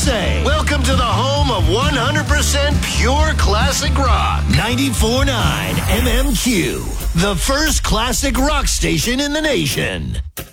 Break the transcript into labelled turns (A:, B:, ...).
A: say. Welcome to the home of 100% pure classic rock. 94.9 MMQ, the first classic rock station in the nation.